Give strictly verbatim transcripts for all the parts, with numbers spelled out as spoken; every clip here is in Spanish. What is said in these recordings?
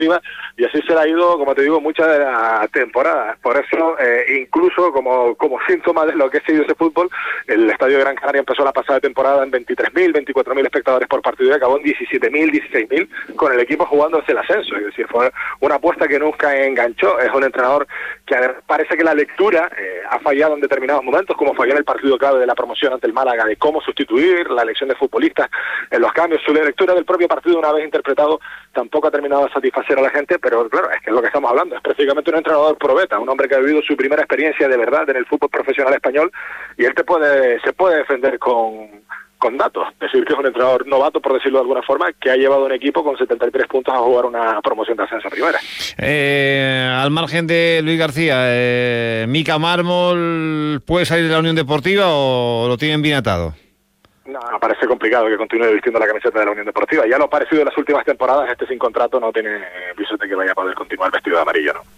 y así se le ha ido, como te digo, muchas de las temporadas. Por eso, eh, incluso como, como síntoma de lo que ha sido ese fútbol, el Estadio de Gran Canaria empezó la pasada temporada en veintitrés mil, veinticuatro mil espectadores por partido y acabó en diecisiete mil, dieciséis mil, con el equipo jugándose el ascenso. Es decir, fue una apuesta que nunca enganchó. Es un entrenador que parece que la lectura eh, ha fallado en determinados momentos, como falló en el partido clave de la promoción ante el Málaga, de cómo sustituir, la elección de futbolistas en los cambios. Su lectura del propio partido, una vez interpretado, tampoco ha terminado de satisfacer a la gente, pero claro, es que es lo que estamos hablando, es prácticamente un entrenador probeta, un hombre que ha vivido su primera experiencia de verdad en el fútbol profesional español, y él te puede, se puede defender con, con datos, decir que es un entrenador novato, por decirlo de alguna forma, que ha llevado un equipo con setenta y tres puntos a jugar una promoción de ascenso a primera. Eh, al margen de Luis García, eh, ¿Mica Mármol puede salir de la Unión Deportiva o lo tienen bien atado? No, parece complicado que continúe vistiendo la camiseta de la Unión Deportiva. Ya lo ha parecido en las últimas temporadas, este sin contrato no tiene visos de que vaya a poder continuar vestido de amarillo, ¿no?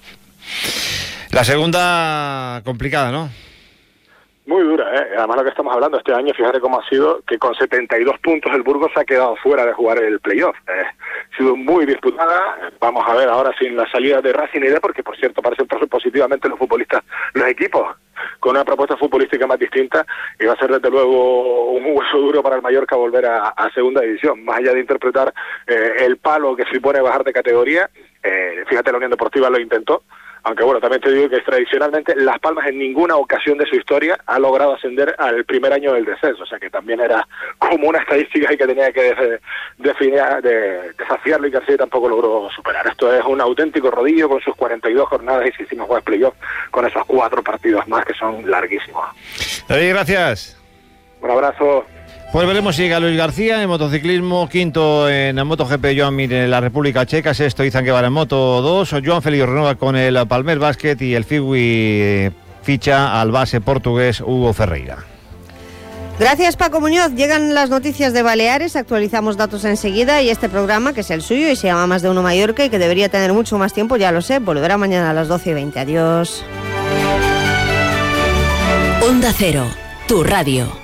La segunda complicada, ¿no? Muy dura, ¿eh? Además lo que estamos hablando este año, fíjate cómo ha sido que con setenta y dos puntos el Burgos se ha quedado fuera de jugar el playoff. Eh, ha sido muy disputada. Vamos a ver ahora sin la salida de Racing y de, porque por cierto parecen positivamente los futbolistas, los equipos, con una propuesta futbolística más distinta, y va a ser desde luego un hueso duro para el Mallorca volver a, a segunda división, más allá de interpretar eh, el palo que supone bajar de categoría. Eh, fíjate, la Unión Deportiva lo intentó, aunque bueno, también te digo que tradicionalmente Las Palmas en ninguna ocasión de su historia ha logrado ascender al primer año del descenso, o sea que también era como una estadística y que tenía que de, definir, de, desafiarlo, y García tampoco logró superar. Esto es un auténtico rodillo con sus cuarenta y dos jornadas, y si hicimos juegas playoff con esos cuatro partidos más que son larguísimos. David, gracias. Un abrazo. Pues veremos si llega Luis García en motociclismo, quinto en la MotoGP Joan Mir en la República Checa, sexto Izan Guevara en Moto dos, Joan Félix renueva con el Palmer Basket y el Figui ficha al base portugués Hugo Ferreira. Gracias, Paco Muñoz. Llegan las noticias de Baleares, actualizamos datos enseguida, y este programa, que es el suyo y se llama Más de Uno Mallorca y que debería tener mucho más tiempo, ya lo sé, volverá mañana a las doce y veinte. Adiós. Onda Cero, tu radio.